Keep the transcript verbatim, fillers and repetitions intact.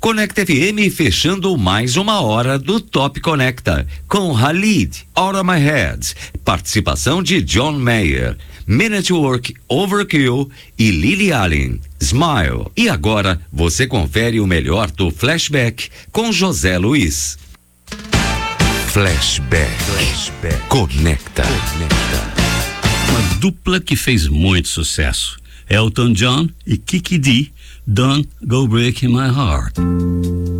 Conecta F M fechando mais uma hora do Top Conecta com Khalid, Out of My Head, participação de John Mayer, Men at Work, Overkill e Lily Allen, Smile. E agora você confere o melhor do Flashback com José Luiz. Flashback, Flashback. Conecta. Conecta. Uma dupla que fez muito sucesso. Elton John e Kiki Dee, Don't Go Breaking My Heart.